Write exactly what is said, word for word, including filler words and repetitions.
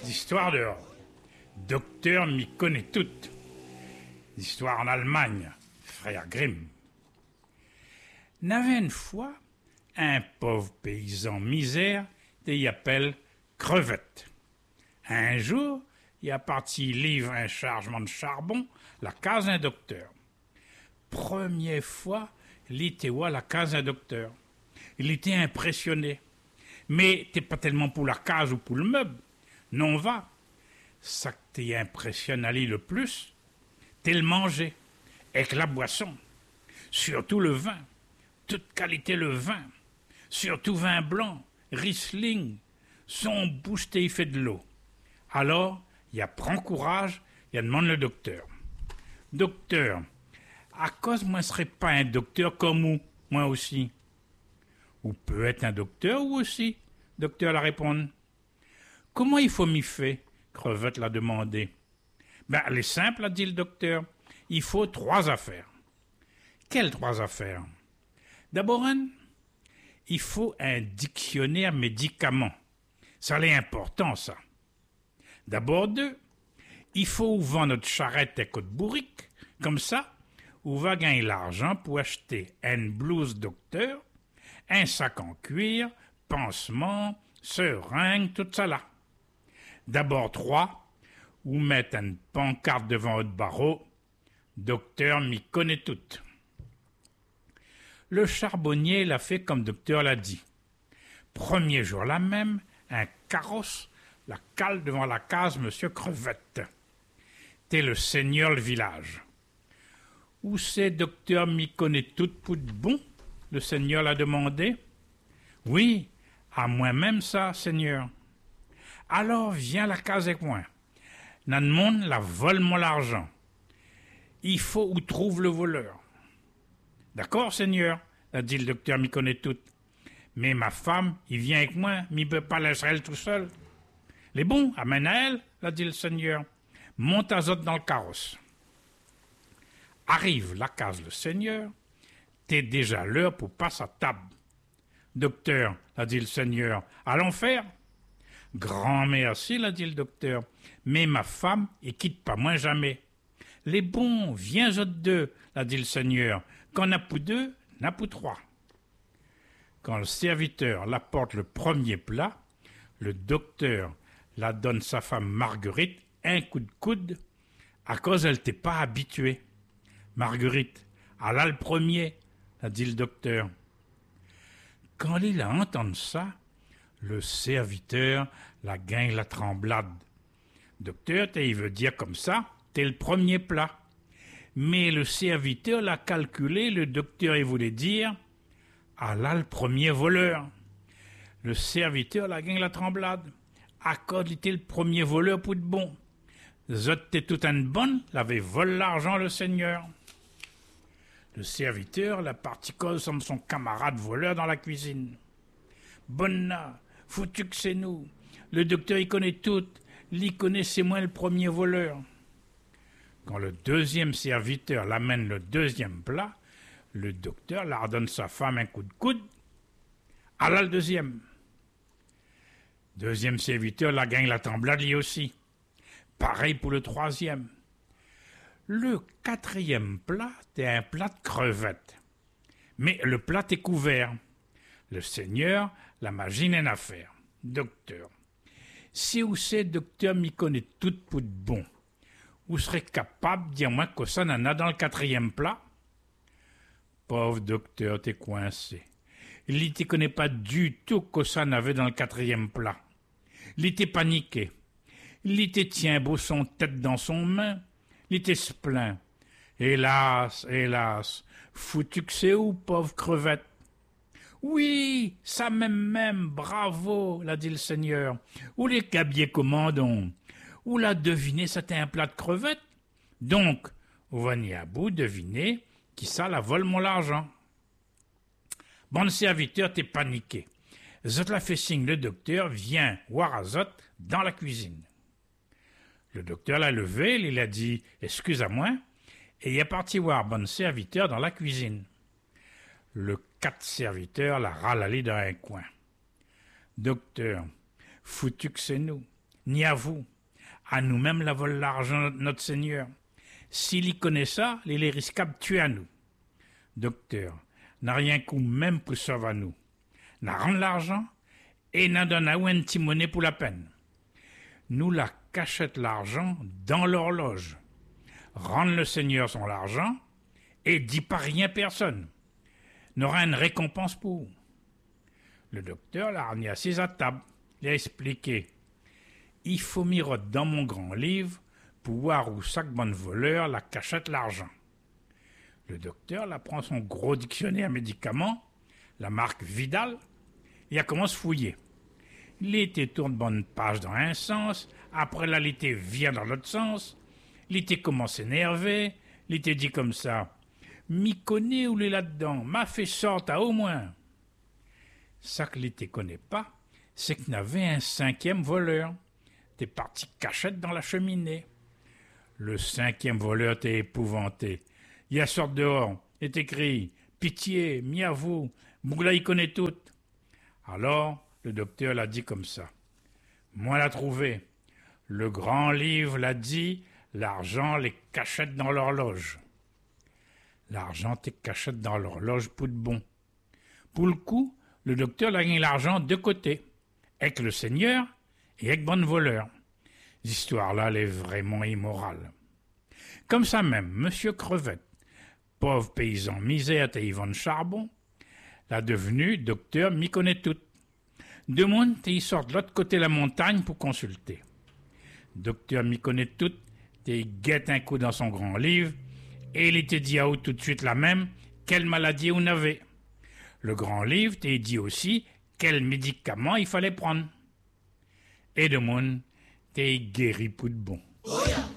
L'histoire dehors. Docteur m'y connaît toute. L'histoire en Allemagne, frère Grimm. N'avait une fois un pauvre paysan misère et y appelle Crevette. Un jour, il a parti livre un chargement de charbon, la case d'un docteur. Première fois, il était à la case d'un docteur. Il était impressionné. Mais t'es pas tellement pour la case ou pour le meuble. Non, va. Ça que t'es impressionné à lui le plus, t'es le manger, avec la boisson. Surtout le vin. Toute qualité le vin. Surtout vin blanc, Riesling. Son bouche il fait de l'eau. Alors, il a prend courage, il a demande le docteur. Docteur, à cause moi ne serais pas un docteur comme vous, moi aussi. Ou peut être un docteur ou aussi, docteur la répondre. Comment il faut m'y faire? Crevette l'a demandé. Ben, elle est simple, a dit le docteur. Il faut trois affaires. Quelles trois affaires? D'abord, un, il faut un dictionnaire médicaments. Ça l'est important, ça. D'abord, deux, il faut ouvrir notre charrette et côte bourrique. Comme ça, on va gagner l'argent pour acheter une blouse docteur, un sac en cuir, pansement, seringue, tout ça là. D'abord, trois, ou mettre une pancarte devant votre barreau. Docteur m'y connaît toute. Le charbonnier l'a fait comme docteur l'a dit. Premier jour là même, un carrosse la cale devant la case Monsieur Crevette. T'es le seigneur le village. Où c'est docteur m'y connaît toute pour de bon? Le seigneur l'a demandé. Oui, à moi-même ça, seigneur. Alors viens la case avec moi. Nan monde la vole mon l'argent. Il faut où trouve le voleur. D'accord, seigneur, a dit le docteur m'y connaît toute. Mais ma femme, il vient avec moi, m'y peut pas laisser elle tout seul. Les bons, amène à elle, l'a dit le seigneur. Monte à zot dans le carrosse. Arrive la case le seigneur. T'es déjà l'heure pour passer à table. Docteur, l'a dit le seigneur, allons faire. Grand merci, l'a dit le docteur. Mais ma femme, et quitte pas moi jamais. Les bons, viens zot deux, l'a dit le seigneur. Quand n'a pour deux, n'a pour trois. Quand le serviteur l'apporte le premier plat, le docteur la donne sa femme Marguerite un coup de coude, à cause elle t'est pas habituée. Marguerite, elle a le premier, a dit le docteur. Quand il a entendu ça, le serviteur la gagne la tremblade. Docteur, il veut dire comme ça, t'es le premier plat. Mais le serviteur l'a calculé, le docteur il voulait dire, elle a le premier voleur. Le serviteur la gagne la tremblade. Accorde était le premier voleur pour de bon. Zot t'es tout une bonne, l'avait volé l'argent le seigneur. Le serviteur la partie cause comme son camarade voleur dans la cuisine. Bonna, foutu que c'est nous. Le docteur il connaît tout, l'y connaît c'est moi le premier voleur. Quand le deuxième serviteur l'amène le deuxième plat, le docteur leur donne sa femme un coup de coude. À là le deuxième. Deuxième serviteur la gagne la tremblade lui aussi. Pareil pour le troisième. Le quatrième plat est un plat de crevettes. Mais le plat est couvert. Le seigneur la machine en affaire. Docteur. Si vous c'est docteur m'y connaît tout pour de bon, vous serez capable de dire moi que ça n'en a dans le quatrième plat? Pauvre docteur, t'es coincé. Il ne te connaît pas du tout que ça n'avait dans le quatrième plat. Il était paniqué. Il était tient beau son tête dans son main. Il était se plaint. Hélas, hélas, foutu que c'est où, pauvre crevette? Oui, ça même même, bravo, l'a dit le seigneur. Où les cabiers commandons? Où l'a deviné, c'était un plat de crevettes? Donc, vous venez à bout deviner qui ça la vole mon l'argent. Bon serviteur, t'es paniqué. Zot la fait signe, le docteur vient voir à Zot dans la cuisine. Le docteur l'a levé, il a dit « Excuse-moi » et il est parti voir bon serviteur dans la cuisine. Le quatre serviteurs la râlé dans un coin. « Docteur, foutu que c'est nous. ni à vous. À nous-mêmes la vole l'argent notre Seigneur. S'il y connaît ça, il est risquable de tuer à nous. Docteur, n'a rien coup même pour sauver à nous. N'a rendre l'argent et n'a donne à ou un petit monnaie pour la peine. Nous la cachette l'argent dans l'horloge. Rendre le Seigneur son argent et dit pas rien personne. N'aura une récompense pour vous. Le docteur l'a ramené assise à table. Il a expliqué. Il faut miroiter dans mon grand livre pour voir où chaque bon voleur la cachette l'argent. Le docteur là prend son gros dictionnaire médicaments, la marque Vidal, et a commencé à fouiller. L'été tourne bonne page dans un sens, après là l'été vient dans l'autre sens, l'été commence à s'énerver, l'été dit comme ça, m'y connaît où l'est là-dedans, m'a fait sorte à au moins. Ça que l'été connaît pas, c'est qu'il y avait un cinquième voleur. T'es parti cachette dans la cheminée. Le cinquième voleur t'est épouvanté. Il a sorti dehors, est écrit « Pitié, mi à vous, Mougla y connaît tout. » Alors, le docteur l'a dit comme ça. Moi l'a trouvé. Le grand livre l'a dit, l'argent les cachette dans l'horloge. L'argent t'es cachette dans l'horloge pour de bon. Pour le coup, le docteur l'a gagné l'argent de côté, avec le Seigneur et avec bon voleur. L'histoire-là, elle est vraiment immorale. Comme ça même, Monsieur Crevette, pauvre paysan misère et Yvonne Charbon, l'a devenu docteur m'y connaît tout. Deux monde y sort de l'autre côté de la montagne pour consulter. Docteur m'y connaît tout, t'es guette un coup dans son grand livre, et il était dit à vous tout de suite la même, quelle maladie on avait. Le grand livre t'est dit aussi quel médicament il fallait prendre. Et de monde, t'es guéri pour de bon. Oh yeah.